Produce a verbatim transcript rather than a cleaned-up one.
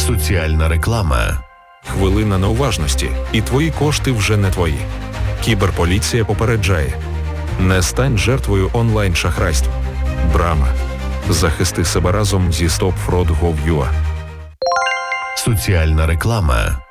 Соціальна реклама. Хвилина неуважності, і твої кошти вже не твої. Кіберполіція попереджає. Не стань жертвою онлайн-шахрайств. Брама. Захисти себе разом зі стоп фрод крапка гов крапка ю а. Соціальна реклама.